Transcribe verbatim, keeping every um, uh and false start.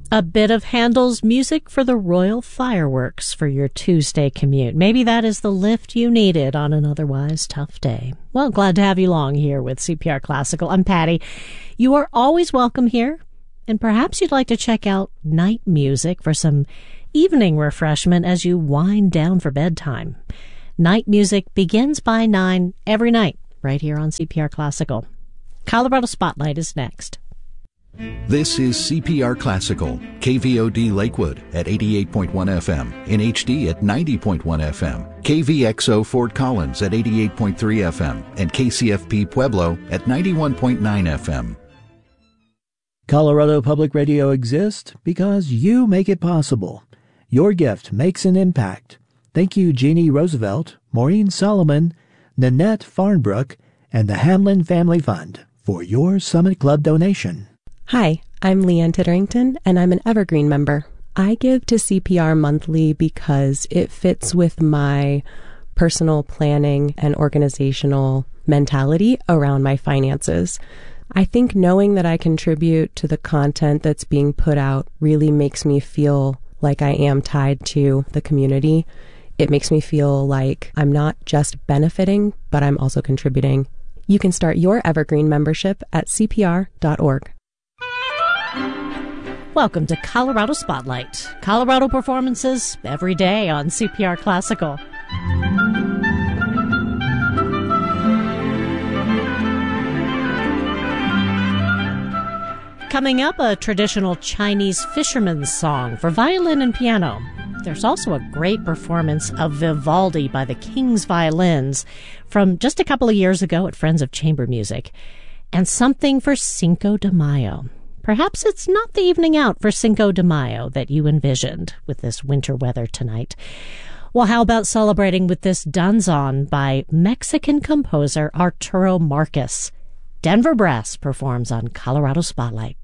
A bit of Handel's music for the Royal Fireworks for your Tuesday commute. Maybe that is the lift you needed on an otherwise tough day. Well, glad to have you along here with C P R Classical. I'm Patty. You are always welcome here, and perhaps you'd like to check out night music for some evening refreshment as you wind down for bedtime. Night music begins by nine every night right here on C P R Classical. Colorado Spotlight is next. This is C P R Classical, K V O D Lakewood at eighty-eight point one F M, in H D at ninety point one F M, K V X O Fort Collins at eighty-eight point three F M, and K C F P Pueblo at ninety-one point nine F M. Colorado Public Radio exists because you make it possible. Your gift makes an impact. Thank you, Jeannie Roosevelt, Maureen Solomon, Nanette Farnbrook, and the Hamlin Family Fund for your Summit Club donation. Hi, I'm Leanne Titterington, and I'm an Evergreen member. I give to C P R monthly because it fits with my personal planning and organizational mentality around my finances. I think knowing that I contribute to the content that's being put out really makes me feel like I am tied to the community. It makes me feel like I'm not just benefiting, but I'm also contributing. You can start your Evergreen membership at C P R dot org. Welcome to Colorado Spotlight. Colorado performances every day on C P R Classical. Coming up, a traditional Chinese fisherman's song for violin and piano. There's also a great performance of Vivaldi by the King's Violins from just a couple of years ago at Friends of Chamber Music. And something for Cinco de Mayo. Perhaps it's not the evening out for Cinco de Mayo that you envisioned with this winter weather tonight. Well, how about celebrating with this danzón by Mexican composer Arturo Marcus? Denver Brass performs on Colorado Spotlight.